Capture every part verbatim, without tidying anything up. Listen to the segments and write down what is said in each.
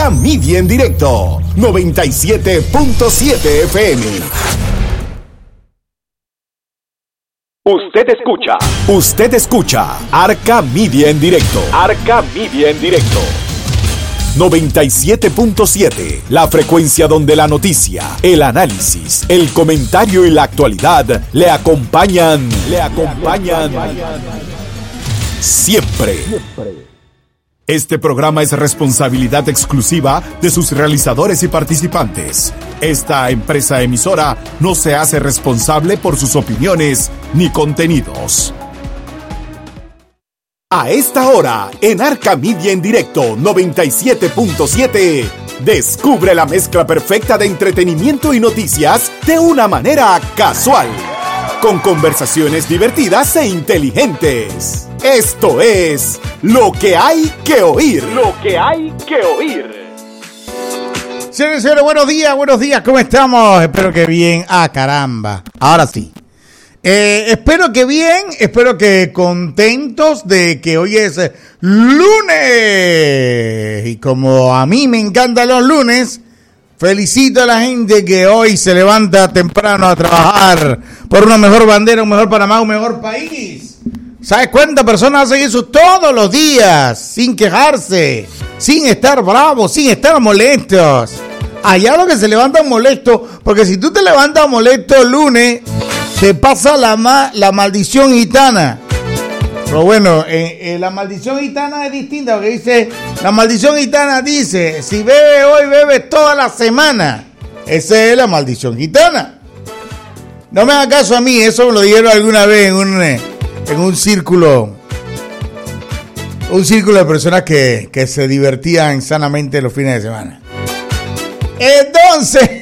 Arca Media en directo, noventa y siete punto siete F M. Usted escucha. Usted escucha Arca Media en directo. Arca Media en directo. noventa y siete punto siete, la frecuencia donde la noticia, el análisis, el comentario y la actualidad le acompañan, le acompañan siempre. Este programa es responsabilidad exclusiva de sus realizadores y participantes. Esta empresa emisora no se hace responsable por sus opiniones ni contenidos. A esta hora, en Arca Media en directo noventa y siete punto siete, descubre la mezcla perfecta de entretenimiento y noticias de una manera casual, con conversaciones divertidas e inteligentes. Esto es Lo que hay que oír. Lo que hay que oír. Señores y señores, buenos días, buenos días, ¿cómo estamos? Espero que bien. Ah, caramba. Ahora sí. Eh, espero que bien, espero que contentos de que hoy es lunes. Y como a mí me encantan los lunes, felicito a la gente que hoy se levanta temprano a trabajar por una mejor bandera, un mejor Panamá, un mejor país. ¿Sabes cuántas personas hacen eso todos los días? Sin quejarse, sin estar bravos, sin estar molestos. Allá los que se levantan molestos, porque si tú te levantas molesto el lunes, te pasa la, ma- la maldición gitana. Pero bueno, eh, eh, la maldición gitana es distinta, porque dice, la maldición gitana dice, si bebe hoy, bebe toda la semana. Esa es la maldición gitana. No me hagan caso a mí, eso me lo dijeron alguna vez en un, en un círculo, un círculo de personas que, que se divertían sanamente los fines de semana. Entonces,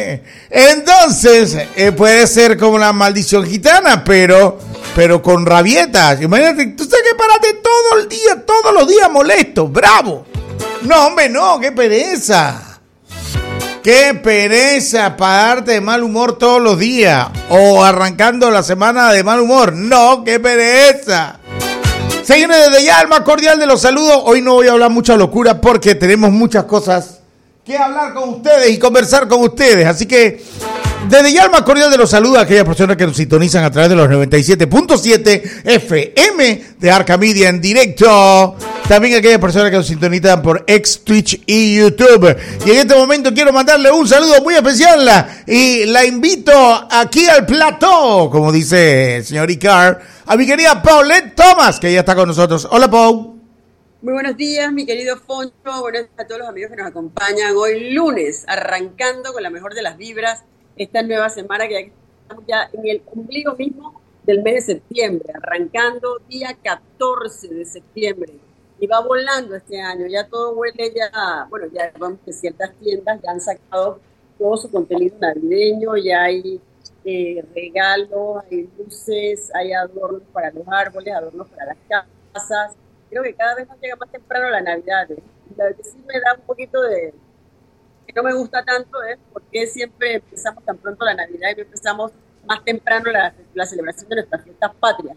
entonces eh, puede ser como la maldición gitana, pero, pero con rabietas. Imagínate, tú sabes que paraste todo el día, todos los días molesto, bravo. No, hombre, no, qué pereza. Qué pereza pararte de mal humor todos los días o arrancando la semana de mal humor. No, qué pereza. Señores, desde ya el más cordial de los saludos. Hoy no voy a hablar mucha locura porque tenemos muchas cosas que hablar con ustedes y conversar con ustedes. Así que desde ya el más cordial de los saludos a aquellas personas que nos sintonizan a través de los noventa y siete punto siete F M de Arca Media en directo. También a aquellas personas que nos sintonizan por X, Twitch y YouTube. Y en este momento quiero mandarle un saludo muy especial y la invito aquí al plató, como dice el señor Icar, a mi querida Paulette Thomas, que ya está con nosotros. Hola, Pau. Muy buenos días, mi querido Foncho. Buenos días a todos los amigos que nos acompañan hoy lunes, arrancando con la mejor de las vibras esta nueva semana que ya estamos ya en el ombligo mismo del mes de septiembre, arrancando día catorce de septiembre. Y va volando este año, ya todo huele ya, bueno, ya vamos que ciertas tiendas ya han sacado todo su contenido navideño, ya hay eh, regalos, hay luces, hay adornos para los árboles, adornos para las casas. Creo que cada vez nos llega más temprano la Navidad. ¿eh? La que sí me da un poquito de... que no me gusta tanto es ¿eh? porque siempre empezamos tan pronto la Navidad y empezamos más temprano la, la celebración de nuestras fiestas patrias.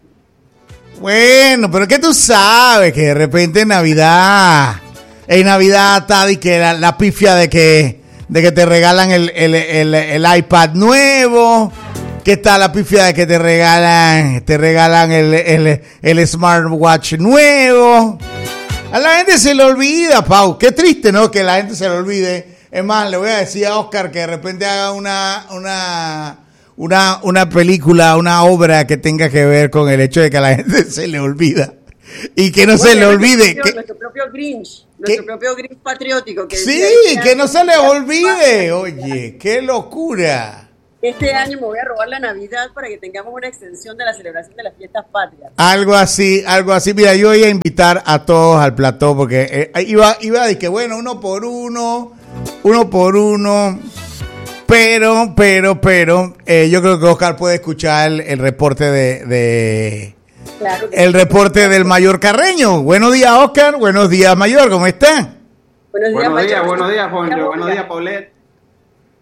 Bueno, pero que tú sabes que de repente en Navidad, en Navidad está de que la, la pifia de que, de que te regalan el, el, el, el iPad nuevo. ¿Qué tal la pifia de que te regalan, te regalan el, el, el smartwatch nuevo? A la gente se le olvida, Pau. Qué triste, ¿no? Que la gente se le olvide. Es más, le voy a decir a Oscar que de repente haga una, una, una, una película, una obra que tenga que ver con el hecho de que a la gente se le olvida. Y que no bueno, se le olvide. Nuestro, que, nuestro propio Grinch, nuestro ¿qué? propio Grinch patriótico. Que sí, que no se les olvide. Oye, qué locura. Este año me voy a robar la Navidad para que tengamos una extensión de la celebración de las fiestas patrias. Algo así, algo así. Mira, yo voy a invitar a todos al plató porque eh, iba, iba de que bueno, uno por uno, uno por uno. Pero, pero, pero, eh, yo creo que Oscar puede escuchar el, el reporte de, de claro que el sí. reporte del Mayor Carreño. Buenos días, Oscar. Buenos días, Mayor. ¿Cómo está? Buenos días, buenos días, buenos días, Foncho. Buenos días, Paulette.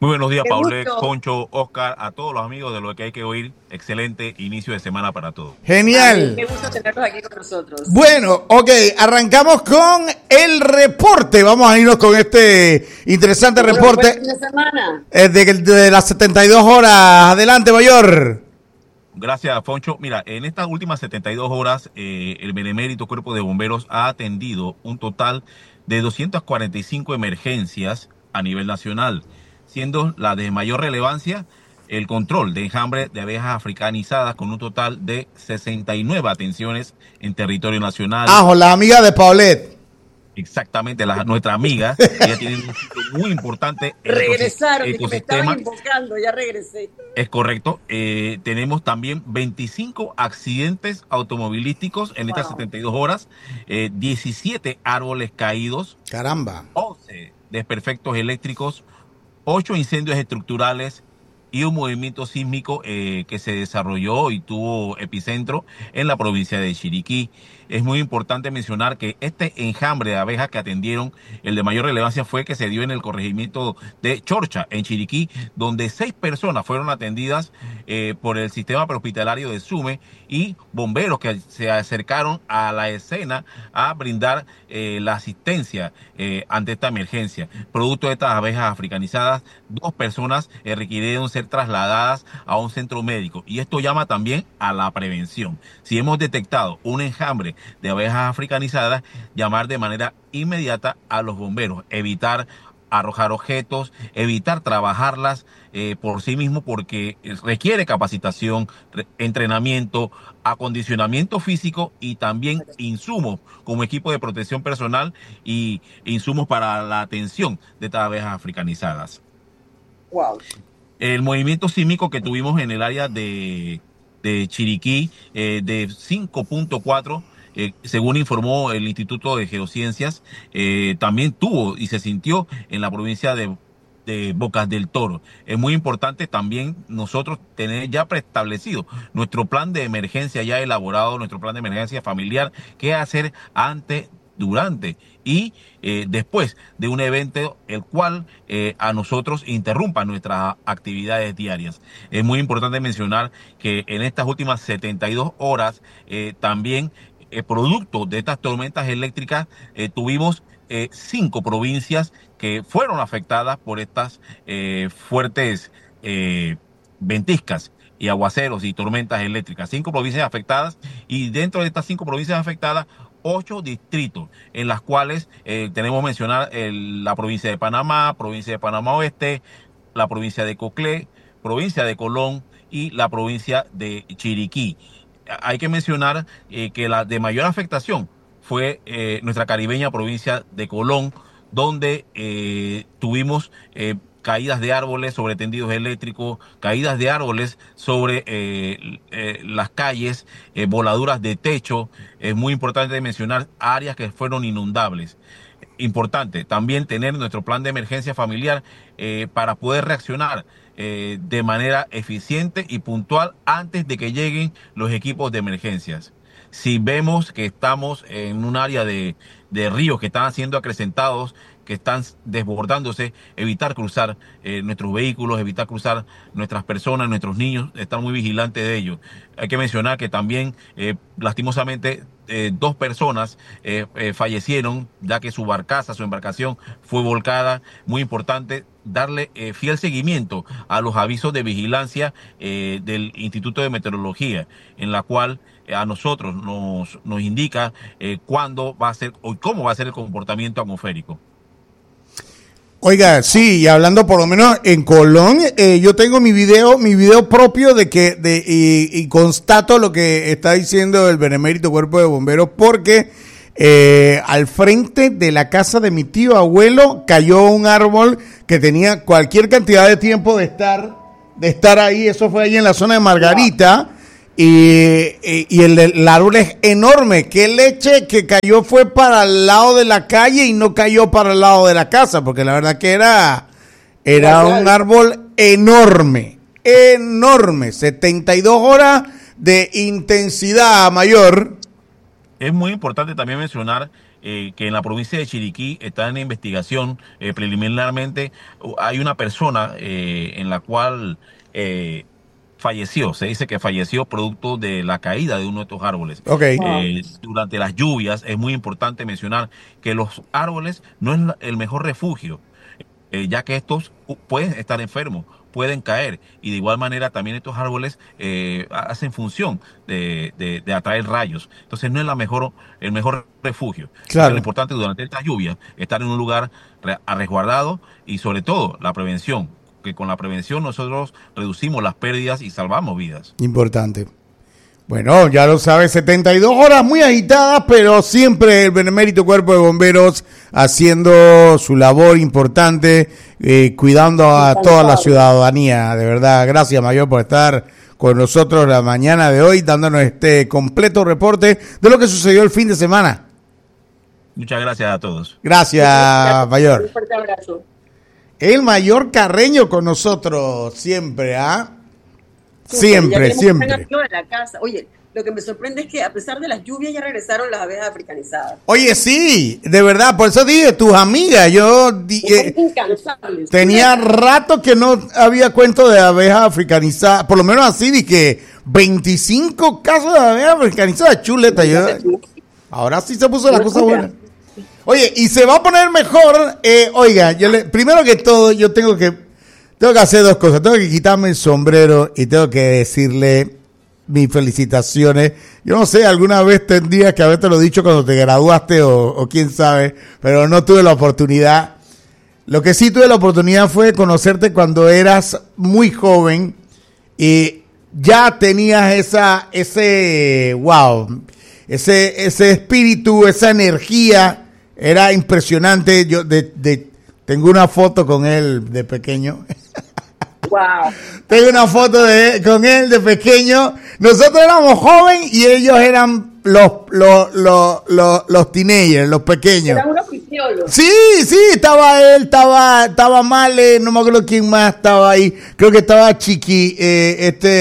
Muy buenos días, Qué Paulet, gusto. Poncho, Oscar, a todos los amigos de Lo que hay que oír. Excelente inicio de semana para todos. Genial. Qué gusto tenerlos aquí con nosotros. Bueno, ok, arrancamos con el reporte. Vamos a irnos con este interesante Bueno, reporte buen fin de semana. eh, de, de las setenta y dos horas. Adelante, Mayor. Gracias, Poncho. Mira, en estas últimas setenta y dos horas, eh, el Benemérito Cuerpo de Bomberos ha atendido un total de doscientas cuarenta y cinco emergencias a nivel nacional, siendo la de mayor relevancia el control de enjambre de abejas africanizadas con un total de sesenta y nueve atenciones en territorio nacional. Ajo, la amiga de Paulette. Exactamente, la, nuestra amiga, ella tiene un sitio muy importante en Regresaron, el y que me ecosistema. estaban invocando, ya regresé. Es correcto. Eh, tenemos también veinticinco accidentes automovilísticos en estas Wow. setenta y dos horas, eh, diecisiete árboles caídos, Caramba. once desperfectos eléctricos, ocho incendios estructurales y un movimiento sísmico eh, que se desarrolló y tuvo epicentro en la provincia de Chiriquí. Es muy importante mencionar que este enjambre de abejas que atendieron, el de mayor relevancia fue que se dio en el corregimiento de Chorcha, en Chiriquí, donde seis personas fueron atendidas eh, por el sistema prehospitalario de SUME y bomberos que se acercaron a la escena a brindar eh, la asistencia eh, ante esta emergencia. Producto de estas abejas africanizadas, dos personas eh, requirieron ser trasladadas a un centro médico, y esto llama también a la prevención. Si hemos detectado un enjambre de abejas africanizadas, llamar de manera inmediata a los bomberos, evitar arrojar objetos, evitar trabajarlas eh, por sí mismo, porque requiere capacitación, re- entrenamiento, acondicionamiento físico y también insumos como equipo de protección personal y insumos para la atención de estas abejas africanizadas. Wow. El movimiento sísmico que tuvimos en el área de, de Chiriquí eh, de cinco punto cuatro, eh, según informó el Instituto de Geociencias, eh, también tuvo y se sintió en la provincia de, de Bocas del Toro. Es muy importante también nosotros tener ya preestablecido nuestro plan de emergencia ya elaborado, nuestro plan de emergencia familiar, qué hacer antes, durante y eh, después de un evento el cual eh, a nosotros interrumpa nuestras actividades diarias. Es muy importante mencionar que en estas últimas setenta y dos horas eh, también eh, producto de estas tormentas eléctricas eh, tuvimos eh, cinco provincias que fueron afectadas por estas eh, fuertes eh, ventiscas y aguaceros y tormentas eléctricas. Cinco provincias afectadas, y dentro de estas cinco provincias afectadas, ocho distritos, en las cuales eh, tenemos que mencionar el, la provincia de Panamá, provincia de Panamá Oeste, la provincia de Coclé, provincia de Colón y la provincia de Chiriquí. Hay que mencionar eh, que la de mayor afectación fue eh, nuestra caribeña provincia de Colón, donde eh, tuvimos eh, caídas de árboles sobre tendidos eléctricos, caídas de árboles sobre eh, eh, las calles, eh, voladuras de techo. Es muy importante mencionar áreas que fueron inundables. Importante también tener nuestro plan de emergencia familiar eh, para poder reaccionar eh, de manera eficiente y puntual antes de que lleguen los equipos de emergencias. Si vemos que estamos en un área de, de ríos que están siendo acrecentados, que están desbordándose, evitar cruzar eh, nuestros vehículos, evitar cruzar nuestras personas, nuestros niños, estar muy vigilantes de ellos. Hay que mencionar que también, eh, lastimosamente, eh, dos personas eh, eh, fallecieron, ya que su barcaza, su embarcación fue volcada. Muy importante darle eh, fiel seguimiento a los avisos de vigilancia eh, del Instituto de Meteorología, en la cual eh, a nosotros nos, nos indica eh, cuándo va a ser o cómo va a ser el comportamiento atmosférico. Oiga, sí, y hablando por lo menos en Colón, eh, yo tengo mi video, mi video propio de que, de, y, y constato lo que está diciendo el Benemérito Cuerpo de Bomberos, porque eh, al frente de la casa de mi tío abuelo cayó un árbol que tenía cualquier cantidad de tiempo de estar, de estar ahí. Eso fue ahí en la zona de Margarita. Y, y, y el, el árbol es enorme. Qué leche que cayó fue para el lado de la calle y no cayó para el lado de la casa, porque la verdad que era, era un árbol enorme, enorme. setenta y dos horas de intensidad mayor. Es muy importante también mencionar eh, que en la provincia de Chiriquí está en investigación. Eh, preliminarmente uh, hay una persona eh, en la cual eh, falleció, se dice que falleció producto de la caída de uno de estos árboles. Ok. Eh, durante las lluvias es muy importante mencionar que los árboles no es la- el mejor refugio, eh, ya que estos uh, pueden estar enfermos, pueden caer, y de igual manera también estos árboles eh, hacen función de, de- de atraer rayos. Entonces no es la mejor, el mejor refugio. Entonces, Claro. lo importante durante estas lluvias es estar en un lugar re- resguardado, y sobre todo la prevención, que con la prevención nosotros reducimos las pérdidas y salvamos vidas. Importante. Bueno, ya lo sabes, setenta y dos horas muy agitadas, pero siempre el benemérito Cuerpo de Bomberos haciendo su labor importante, eh, cuidando a toda la ciudadanía. De verdad, gracias, Mayor, por estar con nosotros la mañana de hoy, dándonos este completo reporte de lo que sucedió el fin de semana. Muchas gracias a todos. Gracias, Mayor. Un fuerte abrazo. El Mayor Carreño con nosotros, siempre, ¿ah? Siempre, Ya tenemos un siempre. amigo de la casa. Oye, lo que me sorprende es que a pesar de las lluvias ya regresaron las abejas africanizadas. Oye, sí, de verdad, por eso dije, tus amigas, yo di- Están eh, incansables. tenía rato que no había cuento de abejas africanizadas, por lo menos así, dije, veinticinco casos de abejas africanizadas, chuleta, yo, ahora sí se puso la cosa buena. Oye, y se va a poner mejor, eh, oiga, yo le, primero que todo, yo tengo que, tengo que hacer dos cosas, tengo que quitarme el sombrero y tengo que decirle mis felicitaciones. Yo no sé, alguna vez tendría que haberte lo dicho cuando te graduaste o, o quién sabe, pero no tuve la oportunidad. Lo que sí tuve la oportunidad fue conocerte cuando eras muy joven y ya tenías esa, ese, wow, ese, ese espíritu, esa energía, era impresionante. Yo de, de, tengo una foto con él de pequeño. Wow. Tengo una foto de con él de pequeño. Nosotros éramos jóvenes y ellos eran los los los los, los teenagers, los pequeños. Eran unos piciolos. Sí, sí, estaba él, estaba estaba Male, no me acuerdo quién más estaba ahí. Creo que estaba Chiqui, eh,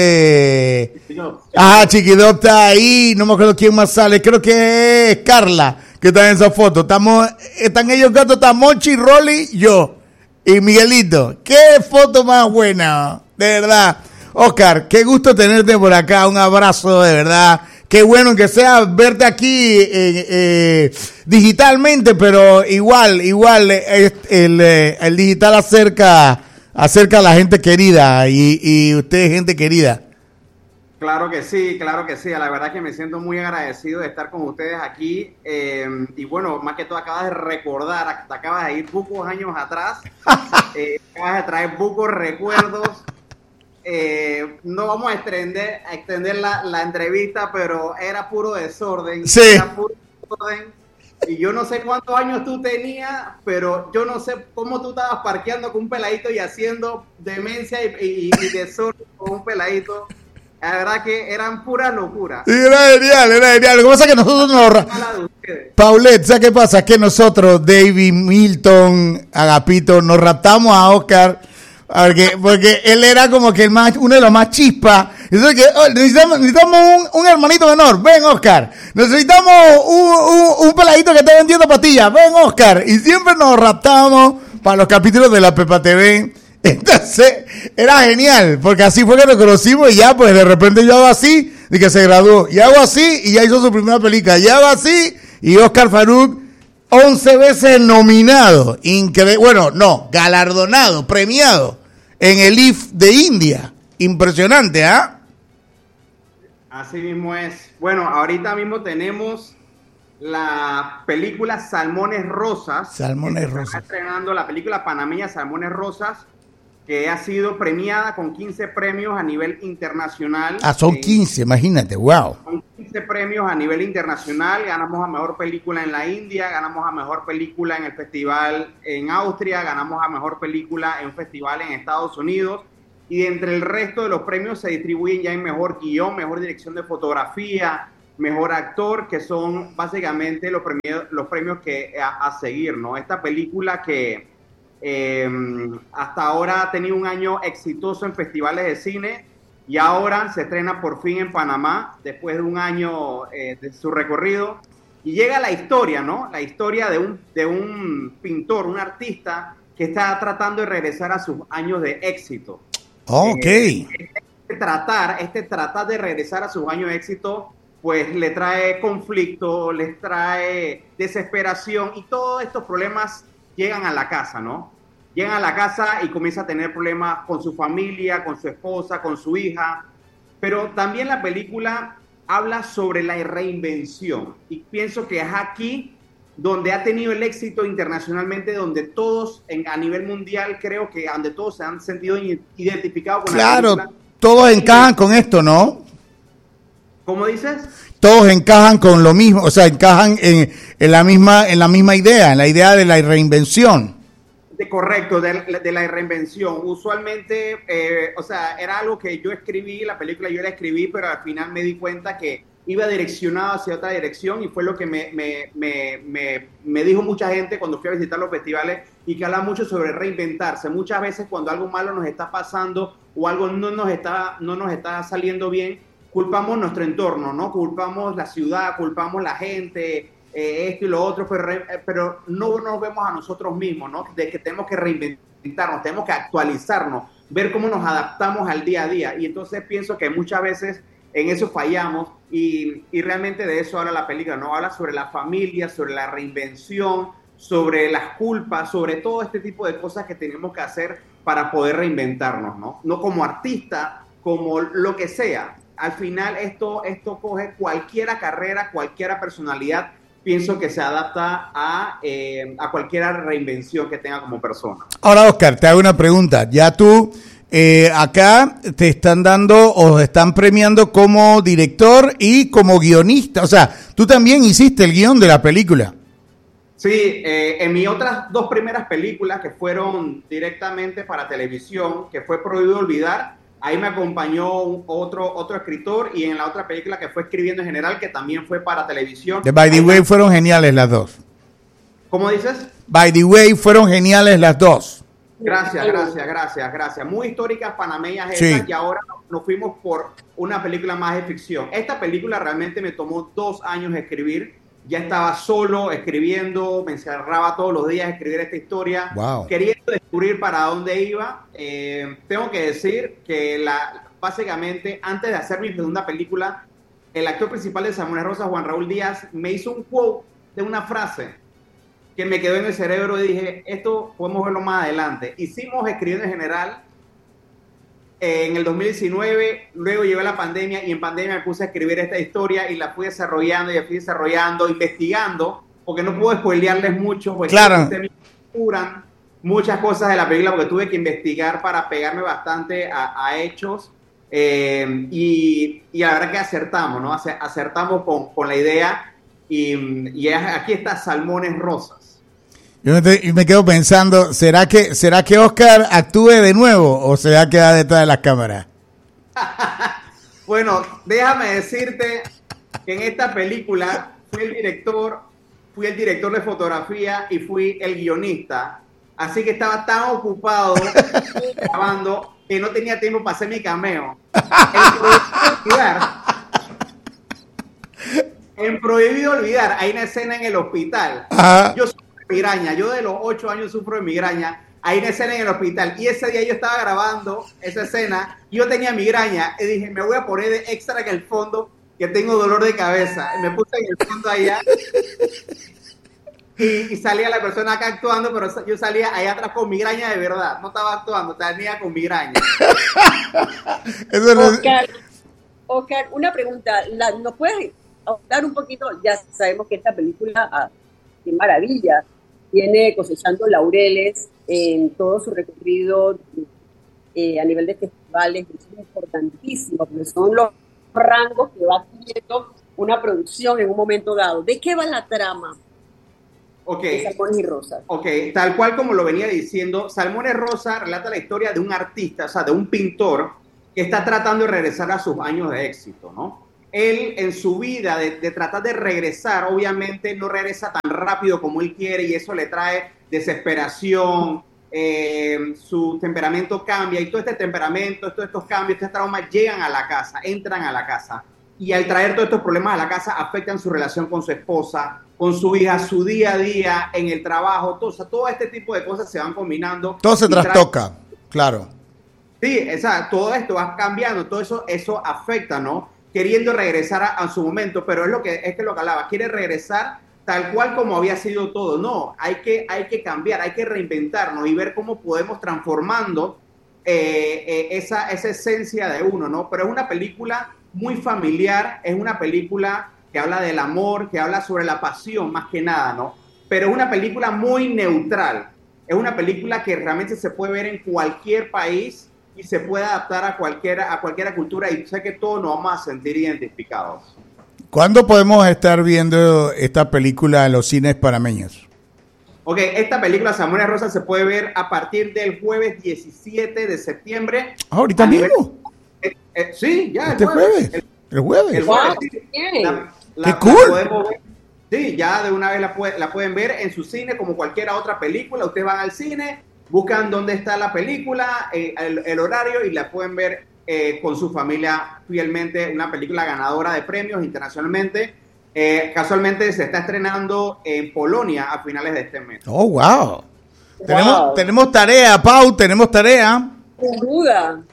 este, ajá, Chiquidot está ahí, no me acuerdo quién más sale. Creo que es Carla que está en esa foto. Estamos, están ellos gatos, está Monchi, Rolly, yo y Miguelito. Qué foto más buena, de verdad. Oscar, qué gusto tenerte por acá, un abrazo, de verdad. Qué bueno que sea verte aquí eh, eh, digitalmente, pero igual, igual eh, el, eh, el digital acerca, acerca a la gente querida y, y usted es gente querida. Claro que sí, claro que sí. La verdad que me siento muy agradecido de estar con ustedes aquí. Eh, y bueno, más que todo acabas de recordar, te acabas de ir pocos años atrás. Eh, acabas de traer pocos recuerdos. Eh, no vamos a extender, a extender la, la entrevista, pero era puro desorden. Sí. Era puro desorden. Y yo no sé cuántos años tú tenías, pero yo no sé cómo tú estabas parqueando con un peladito y haciendo demencia y, y, y desorden con un peladito. La verdad que eran puras locuras. Sí, era genial, era genial. Lo que pasa es que nosotros nos... Mala de ustedes. Paulette, ¿sabes qué pasa? Que nosotros, David, Milton, Agapito, nos raptamos a Oscar porque, porque él era como que el más, uno de los más chispas. Entonces, que, oh, necesitamos, necesitamos un, un hermanito menor. Ven, Oscar. Necesitamos un, un, un peladito que esté vendiendo pastillas. Ven, Oscar. Y siempre nos raptábamos para los capítulos de la Pepa T V. Entonces, era genial, porque así fue que nos conocimos y ya, pues de repente yo hago así, y que se graduó, y hago así, y ya hizo su primera película, y hago así, y Oscar Farouk, once veces nominado, increíble, bueno, no, galardonado, premiado, en el I F de India, impresionante, ¿ah? Así mismo es. Bueno, ahorita mismo tenemos la película Salmones Rosas. Salmones que se Rosas. Está estrenando la película panameña Salmones Rosas, que ha sido premiada con quince premios a nivel internacional. Ah, son Eh, quince, imagínate, wow. Con quince premios a nivel internacional. Ganamos a Mejor Película en la India, ganamos a Mejor Película en el festival en Austria, ganamos a Mejor Película en un festival en Estados Unidos. Y entre el resto de los premios se distribuyen ya en Mejor Guión, Mejor Dirección de Fotografía, Mejor Actor, que son básicamente los premios, los premios que a, a seguir, ¿no? Esta película que eh, hasta ahora ha tenido un año exitoso en festivales de cine y ahora se estrena por fin en Panamá, después de un año eh, de su recorrido. Y llega la historia, ¿no? La historia de un, de un pintor, un artista que está tratando de regresar a sus años de éxito. Ok. Eh, este tratar, este tratar de regresar a sus años de éxito, pues le trae conflicto, les trae desesperación y todos estos problemas llegan a la casa, ¿no? Llegan a la casa y comienza a tener problemas con su familia, con su esposa, con su hija. Pero también la película habla sobre la reinvención y pienso que es aquí donde ha tenido el éxito internacionalmente, donde todos en, a nivel mundial creo que donde todos se han sentido identificados con claro, la película. Claro, todos encajan con esto, ¿no? ¿Cómo dices? Todos encajan con lo mismo, o sea, encajan en, en la misma en la misma idea, en la idea de la reinvención. De, correcto, de, de la reinvención. Usualmente, eh, o sea, era algo que yo escribí, la película yo la escribí, pero al final me di cuenta que iba direccionado hacia otra dirección y fue lo que me, me, me, me, me dijo mucha gente cuando fui a visitar los festivales y que habla mucho sobre reinventarse. Muchas veces cuando algo malo nos está pasando o algo no nos está, no nos está saliendo bien, culpamos nuestro entorno, ¿no? Culpamos la ciudad, culpamos la gente, eh, esto y lo otro, pero, pero no nos vemos a nosotros mismos, ¿no? De que tenemos que reinventarnos, tenemos que actualizarnos, ver cómo nos adaptamos al día a día. Y entonces pienso que muchas veces en eso fallamos y, y realmente de eso habla la película, ¿no? Habla sobre la familia, sobre la reinvención, sobre las culpas, sobre todo este tipo de cosas que tenemos que hacer para poder reinventarnos, ¿no? No como artista, como lo que sea. Al final esto, esto coge cualquiera carrera, cualquiera personalidad, pienso que se adapta a, eh, a cualquier reinvención que tenga como persona. Ahora, Oscar, te hago una pregunta. Ya tú, eh, acá te están dando o están premiando como director y como guionista. O sea, tú también hiciste el guión de la película. Sí, eh, en mis otras dos primeras películas que fueron directamente para televisión, que fue Prohibido Olvidar, ahí me acompañó otro, otro escritor y en la otra película que fue Escribiendo en General, que también fue para televisión. The By the Way fueron geniales las dos. ¿Cómo dices? By the Way fueron geniales las dos. Gracias, gracias, gracias, gracias. Muy históricas panameñas sí. Esas y ahora nos fuimos por una película más de ficción. Esta película realmente me tomó dos años escribir. Ya estaba solo escribiendo, me encerraba todos los días a escribir esta historia, wow. queriendo descubrir para dónde iba. Eh, tengo que decir que la, básicamente antes de hacer mi segunda película, el actor principal de Salmones Rosas, Juan Raúl Díaz, me hizo un quote de una frase que me quedó en el cerebro y dije, esto podemos verlo más adelante. Hicimos Escribiendo en General en el dos mil diecinueve, luego llegó la pandemia y en pandemia me puse a escribir esta historia y la fui desarrollando y la fui desarrollando, investigando, porque no puedo spoilearles mucho, porque claro. me curan muchas cosas de la película, porque tuve que investigar para pegarme bastante a, a hechos eh, y, y la verdad que acertamos, ¿no? Acertamos con, con la idea y, y aquí está Salmones Rosas. Yo me, te, me quedo pensando, ¿será que será que Oscar actúe de nuevo o se va a quedar detrás de las cámaras? Bueno, déjame decirte que en esta película fui el director, fui el director de fotografía y fui el guionista. Así que estaba tan ocupado grabando que no tenía tiempo para hacer mi cameo. En Prohibido Olvidar, en Prohibido Olvidar hay una escena en el hospital. Ajá. Yo migraña, yo de los ocho años sufro de migraña, hay una escena en el hospital y ese día yo estaba grabando esa escena y yo tenía migraña y dije, me voy a poner de extra en el fondo que tengo dolor de cabeza, y me puse en el fondo allá y, y salía la persona acá actuando, pero yo salía allá atrás con migraña de verdad, no estaba actuando, tenía con migraña. Eso no... Oscar, Oscar, una pregunta, la, ¿nos puedes hablar un poquito? Ya sabemos que esta película, ah, qué maravilla, viene cosechando laureles en todo su recorrido eh, a nivel de festivales, que es importantísimo, porque son los rangos que va adquiriendo una producción en un momento dado. ¿De qué va la trama? Ok, de Salmones y Rosas. Ok, tal cual como lo venía diciendo, Salmones Rosas relata la historia de un artista, o sea, de un pintor que está tratando de regresar a sus años de éxito, ¿no? Él en su vida de, de tratar de regresar, obviamente no regresa tan rápido como él quiere y eso le trae desesperación, eh, su temperamento cambia y todo este temperamento, todos estos cambios, estos traumas llegan a la casa, entran a la casa y al traer todos estos problemas a la casa afectan su relación con su esposa, con su hija, su día a día, en el trabajo, todo, o sea, todo este tipo de cosas se van combinando. Todo se y trae- trastoca, claro. Sí, esa, todo esto va cambiando, todo eso, eso afecta, ¿no? Queriendo regresar a, a su momento, pero es lo que es que lo que hablaba, quiere regresar tal cual como había sido todo. No, hay que, hay que cambiar, hay que reinventarnos y ver cómo podemos transformando eh, eh, esa, esa esencia de uno, ¿no? Pero es una película muy familiar, es una película que habla del amor, que habla sobre la pasión más que nada, ¿no? Pero es una película muy neutral, es una película que realmente se puede ver en cualquier país y se puede adaptar a cualquiera, a cualquier cultura, y sé que todos nos vamos a sentir identificados. ¿Cuándo podemos estar viendo esta película en los cines panameños? Ok, esta película Salmones Rosas se puede ver a partir del jueves diecisiete de septiembre. Ah, ahorita A nivel- mismo. Eh, eh, sí, ya. Este el jueves. jueves. El, El jueves. el Wow, jueves, sí. bien. La- la- ¡Qué la cool! podemos ver. Sí, ya de una vez la, puede- la pueden ver en su cine como cualquier otra película. Ustedes van al cine, buscan dónde está la película, eh, el, el horario, y la pueden ver eh, con su familia fielmente. Una película ganadora de premios internacionalmente. Eh, casualmente se está estrenando en Polonia a finales de este mes. Oh, wow. Tenemos, tenemos tarea, Pau, tenemos tarea. Sin duda.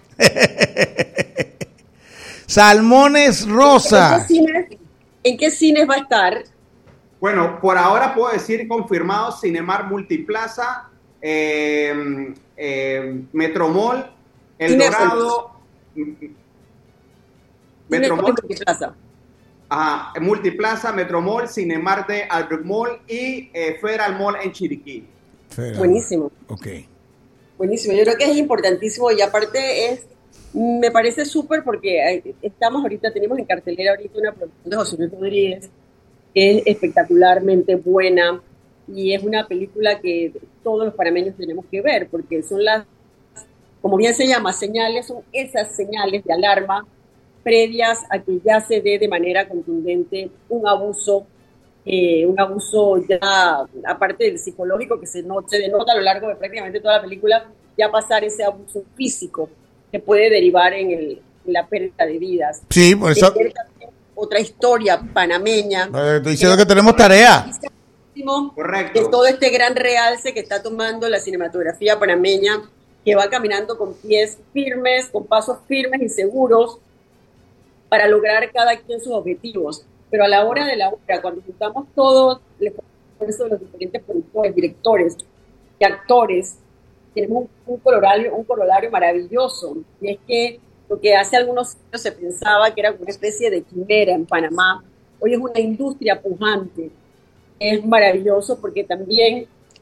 Salmones ¿En qué, Rosa. cines, ¿En qué cines va a estar? Bueno, por ahora puedo decir confirmado Cinemar Multiplaza, eh, eh, Metromall, El Cinépolis. Dorado, Metromall, Multiplaza. ajá, Multiplaza, Metromall, Cinemar de Albert Mall y eh, Federal Mall en Chiriquí. Buenísimo. Ok. Buenísimo, yo creo que es importantísimo y aparte es, me parece súper porque eh, estamos ahorita, tenemos en cartelera ahorita una producción de José Luis Rodríguez que es espectacularmente buena y es una película que todos los panameños tenemos que ver porque son las, como bien se llama, señales, son esas señales de alarma previas a que ya se dé de manera contundente un abuso Eh, un abuso ya, aparte del psicológico que se, no, se denota a lo largo de prácticamente toda la película, ya pasar ese abuso físico que puede derivar en, el, en la pérdida de vidas. Sí, por eso. Eh, otra historia panameña. eh, Estoy diciendo que tenemos tarea. Correcto. De todo este gran realce que está tomando la cinematografía panameña, que va caminando con pies firmes, con pasos firmes y seguros para lograr cada quien sus objetivos. Pero a la hora de la hora, cuando juntamos todos el esfuerzo de los diferentes productores, directores y actores, tenemos un, un, corolario, un corolario maravilloso. Y es que lo que hace algunos años se pensaba que era una especie de quimera en Panamá, hoy es una industria pujante. Es maravilloso porque también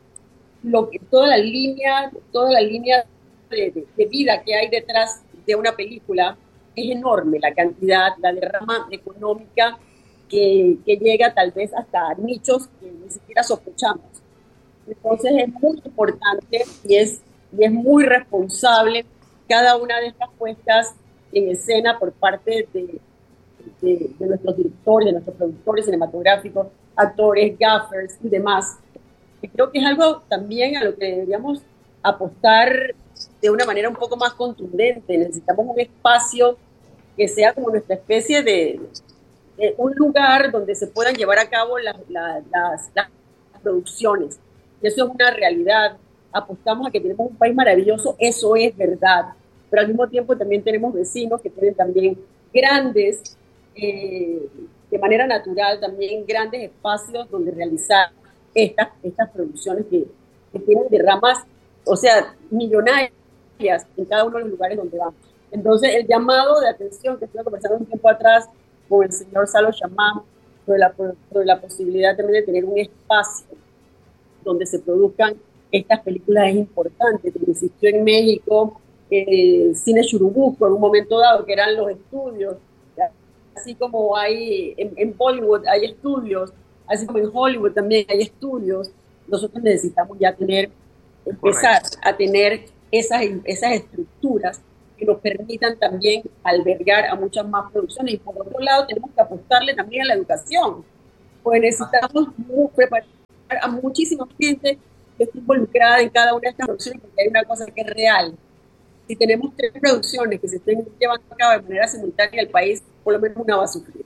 lo que, toda la línea, toda la línea de, de, de vida que hay detrás de una película es enorme, la cantidad, la derrama económica Que, que llega tal vez hasta nichos que ni siquiera sospechamos. Entonces es muy importante y es, y es muy responsable cada una de estas puestas en escena por parte de, de, de nuestros directores, de nuestros productores cinematográficos, actores, gaffers y demás. Y creo que es algo también a lo que deberíamos apostar de una manera un poco más contundente. Necesitamos un espacio que sea como nuestra especie de... Eh, un lugar donde se puedan llevar a cabo las, las, las, las producciones. Y eso es una realidad. Apostamos a que tenemos un país maravilloso, eso es verdad. Pero al mismo tiempo también tenemos vecinos que tienen también grandes, eh, de manera natural, también grandes espacios donde realizar estas, estas producciones que, que tienen derramas, o sea, millonarias en cada uno de los lugares donde vamos. Entonces, el llamado de atención que estuve conversando un tiempo atrás con el señor Salo Chamán, sobre la, sobre la posibilidad también de tener un espacio donde se produzcan estas películas es importante, como existió en México, eh, Cine Churubusco en un momento dado, que eran los estudios, así como hay en, en Bollywood hay estudios, así como en Hollywood también hay estudios, nosotros necesitamos ya tener, empezar Correcto. a tener esas, esas estructuras que nos permitan también albergar a muchas más producciones. Y por otro lado, tenemos que apostarle también a la educación, pues necesitamos preparar a muchísima gente que esté involucrada en cada una de estas producciones, porque hay una cosa que es real. Si tenemos tres producciones que se estén llevando a cabo de manera simultánea en el país, por lo menos una va a sufrir.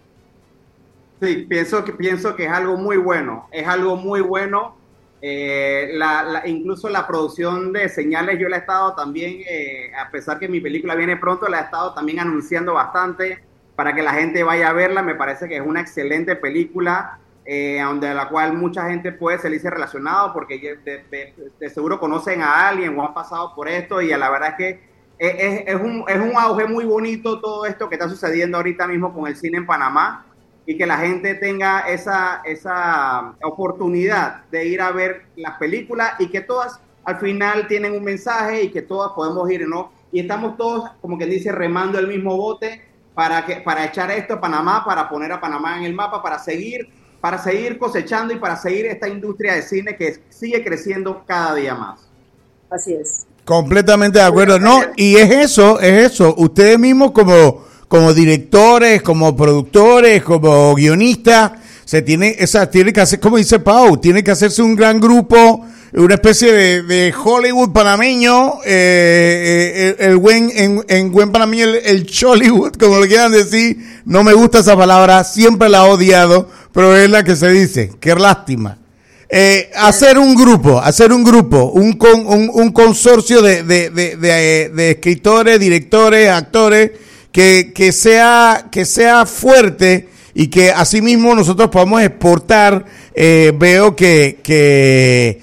Sí, pienso que, pienso que es algo muy bueno, es algo muy bueno. Eh, la, la, incluso la producción de señales yo la he estado también, eh, a pesar que mi película viene pronto, la he estado también anunciando bastante para que la gente vaya a verla. Me parece que es una excelente película, eh, donde la cual mucha gente puede salirse relacionado porque de, de, de seguro conocen a alguien o han pasado por esto, y la verdad es que es, es, es, un, es un auge muy bonito todo esto que está sucediendo ahorita mismo con el cine en Panamá, y que la gente tenga esa, esa oportunidad de ir a ver las películas, y que todas al final tienen un mensaje y que todas podemos ir, ¿no? Y estamos todos, como que dice, remando el mismo bote para, que, para echar esto a Panamá, para poner a Panamá en el mapa, para seguir, para seguir cosechando y para seguir esta industria de cine que sigue creciendo cada día más. Así es. Completamente de acuerdo. No, y es eso, es eso. Ustedes mismos como... como directores, como productores, como guionistas, se tiene esa, tiene que hacer, como dice Pau, tiene que hacerse un gran grupo, una especie de, de Hollywood panameño, eh, el, el buen, en, en buen panameño, el, el Chollywood, como le quieran decir. No me gusta esa palabra, siempre la he odiado, pero es la que se dice. Qué lástima. Eh, hacer un grupo, hacer un grupo, un, con, un, un consorcio de, de, de, de, de escritores, directores, actores, que, que sea, que sea fuerte y que asimismo nosotros podamos exportar. Eh, veo que, que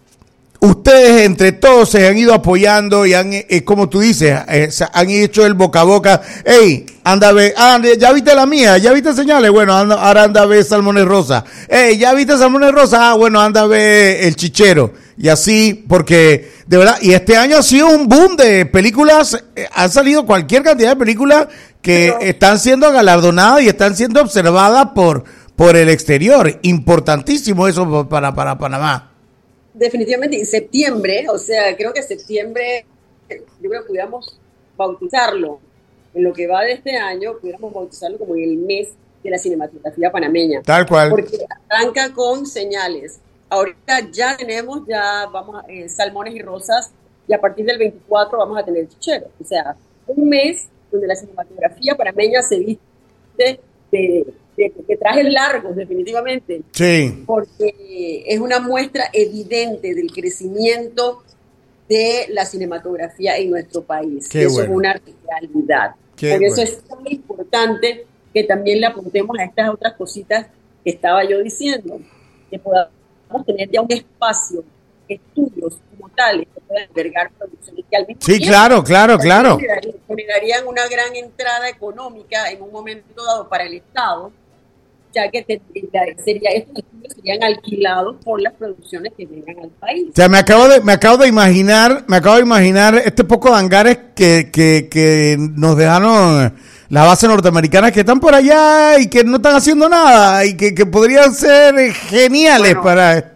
ustedes entre todos se han ido apoyando y han, eh, como tú dices, eh, han hecho el boca a boca. Hey, anda a ver, ah, ya viste la mía, ya viste señales, bueno, anda, ahora anda a ver Salmones Rosa. Hey, ya viste Salmones Rosa, ah, bueno, anda a ver El Chichero. Y así, porque de verdad, y este año ha sido un boom de películas, eh, han salido cualquier cantidad de películas que Pero, están siendo galardonadas y están siendo observadas por, por el exterior. Importantísimo eso para, para Panamá. Definitivamente, en septiembre, o sea, creo que septiembre, yo creo que pudiéramos bautizarlo, en lo que va de este año, pudiéramos bautizarlo como el mes de la cinematografía panameña. Tal cual. Porque arranca con señales. Ahorita ya tenemos, ya vamos a eh, Salmones y Rosas, y a partir del veinticuatro vamos a tener Chichero. O sea, un mes donde la cinematografía panameña se viste de, de, de, de trajes largos, definitivamente. Sí. Porque es una muestra evidente del crecimiento de la cinematografía en nuestro país. Qué eso bueno. Es una realidad. Qué Por bueno. eso es tan importante que también le apuntemos a estas otras cositas que estaba yo diciendo, que podamos tener ya un espacio, estudios como tales que puedan albergar producciones que al mismo Sí, tiempo claro, claro, claro. generarían, generarían una gran entrada económica en un momento dado para el Estado, ya que te, sería, estos estudios serían alquilados por las producciones que vengan al país. O sea, me acabo de, me acabo de imaginar, me acabo de imaginar este poco de hangares que, que, que nos dejaron las bases norteamericanas que están por allá y que no están haciendo nada y que, que podrían ser geniales Bueno, para...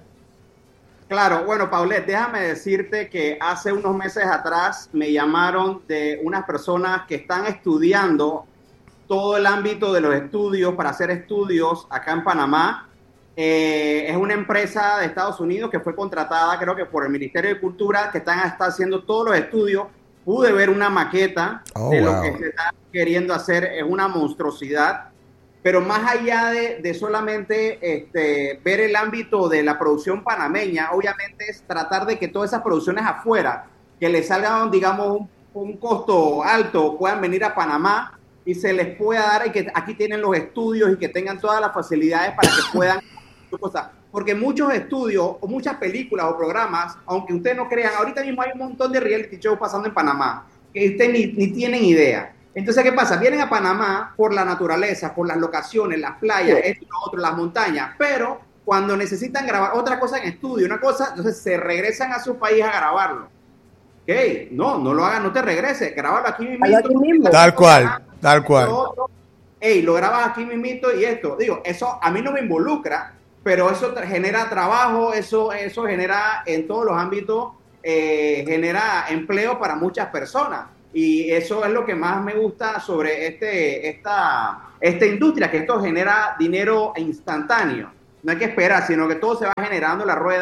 Claro, bueno, Paulette, déjame decirte que hace unos meses atrás me llamaron de unas personas que están estudiando todo el ámbito de los estudios, para hacer estudios acá en Panamá. Eh, es una empresa de Estados Unidos que fue contratada, creo que por el Ministerio de Cultura, que están está haciendo todos los estudios. Pude ver una maqueta Oh, de wow. lo que se está queriendo hacer, es una monstruosidad. Pero más allá de, de solamente este, ver el ámbito de la producción panameña, obviamente es tratar de que todas esas producciones afuera, que les salgan, digamos, un, un costo alto, puedan venir a Panamá y se les pueda dar, y que aquí tienen los estudios y que tengan todas las facilidades para que puedan hacer cosas. Porque muchos estudios o muchas películas o programas, aunque ustedes no crean, ahorita mismo hay un montón de reality shows pasando en Panamá que ustedes ni, ni tienen idea. Entonces, ¿qué pasa? Vienen a Panamá por la naturaleza, por las locaciones, las playas, Sí. esto y lo otro, las montañas, pero cuando necesitan grabar otra cosa en estudio, una cosa, entonces se regresan a su país a grabarlo. ¿Ok? No, no lo hagan, no te regreses, grábalo aquí mismo. Hazlo aquí mismo. Tal cual, tal cual. Ey, lo grabas aquí mismito y esto. Digo, eso a mí no me involucra, pero eso tra- genera trabajo, eso, eso genera en todos los ámbitos, eh, genera empleo para muchas personas. Y eso es lo que más me gusta sobre este, esta, esta industria, que esto genera dinero instantáneo. No hay que esperar, sino que todo se va generando la rueda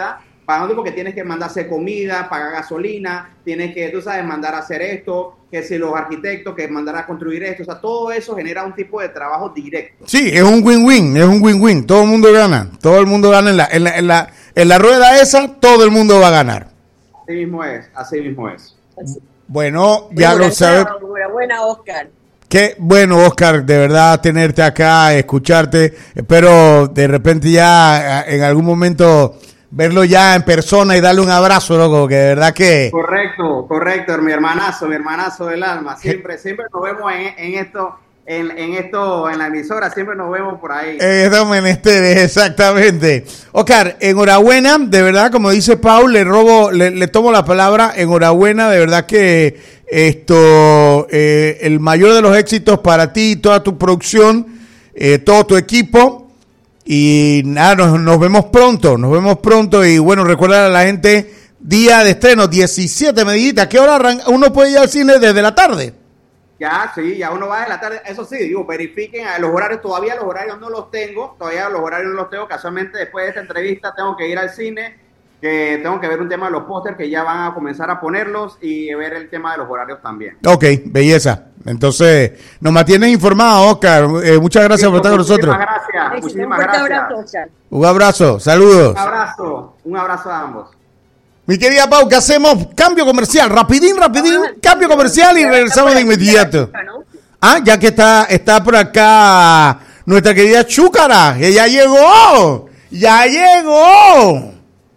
pagando porque tienes que mandarse comida, pagar gasolina, tienes que, tú sabes, mandar a hacer esto, que si los arquitectos, que mandar a construir esto, o sea, todo eso genera un tipo de trabajo directo. Sí, es un win-win, es un win-win, todo el mundo gana, todo el mundo gana en la, en la, en la, en la rueda esa, todo el mundo va a ganar. Así mismo es, así mismo es. Bueno, ya Bueno, lo sabes. Enhorabuena, Oscar. Qué bueno, Oscar, de verdad tenerte acá, escucharte. Espero de repente ya en algún momento verlo ya en persona y darle un abrazo, loco, que de verdad que... Correcto, correcto, mi hermanazo, mi hermanazo del alma. Siempre, siempre nos vemos en, en esto, en, en esto, en la emisora, siempre nos vemos por ahí. Eh, estos menesteres, exactamente. Oscar, enhorabuena, de verdad, como dice Paul, le robo, le, le tomo la palabra, enhorabuena, de verdad que esto, eh, el mayor de los éxitos para ti, toda tu producción, eh, todo tu equipo. Y nada, nos, nos vemos pronto, nos vemos pronto. Y bueno, recuerda a la gente, día de estreno, diecisiete, me dijiste, ¿a qué hora arranca? Uno puede ir al cine desde la tarde? Ya, sí, ya uno va de la tarde. Eso sí, digo, verifiquen los horarios. Todavía los horarios no los tengo, todavía los horarios no los tengo. Casualmente, después de esta entrevista, tengo que ir al cine, que tengo que ver un tema de los pósters que ya van a comenzar a ponerlos y ver el tema de los horarios también. Ok, belleza. Entonces, nos mantienes informados, Oscar. Eh, muchas gracias sí, por estar con nosotros. Muchísimas gracias. Sí, muchísimas un gracias. Abrazo, Oscar. Un abrazo, saludos. Un abrazo, un abrazo a ambos. Mi querida Pau, ¿qué hacemos? Cambio comercial, rapidín, rapidín, ah, cambio comercial y regresamos de inmediato. Ah, ya que está, está por acá nuestra querida Chúcara, que ya llegó, ya llegó.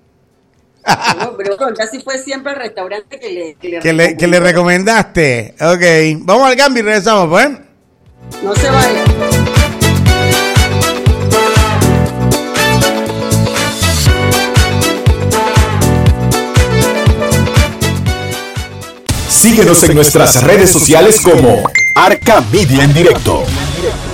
No, pero casi fue siempre el restaurante que le, que le, que le, que le recomendaste. Ok, vamos al cambio y regresamos, pues. No se vaya. Síguenos en nuestras redes sociales como Arca Media en Directo.